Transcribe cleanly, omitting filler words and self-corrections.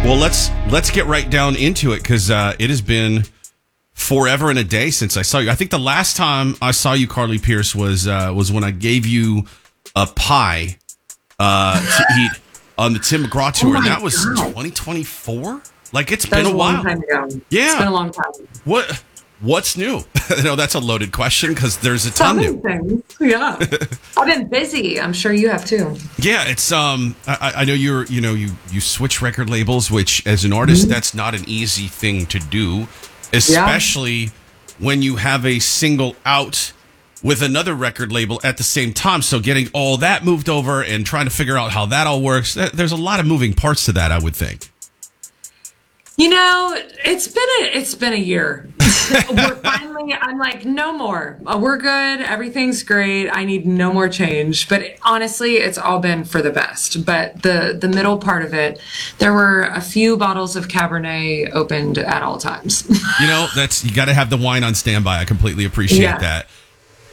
Well, let's get right down into it because it has been forever and a day since I saw you. I think the last time I saw you, Carly Pierce, was when I gave you a pie to eat on the Tim McGraw tour, and that was 2024. Like it's been a while. Long time ago. Yeah, it's been a long time. What's new? No, that's a loaded question because there's a ton new things. Yeah, I've been busy. I'm sure you have too. Yeah, it's I know you switch record labels, which as an artist that's not an easy thing to do, especially when you have a single out with another record label at the same time. So getting all that moved over and trying to figure out how that all works, there's a lot of moving parts to that, I would think. You know, it's been a year. I'm like, no more. We're good. Everything's great. I need no more change. But honestly, it's all been for the best. But the middle part of it, there were a few bottles of Cabernet opened at all times. You got to have the wine on standby. I completely appreciate that.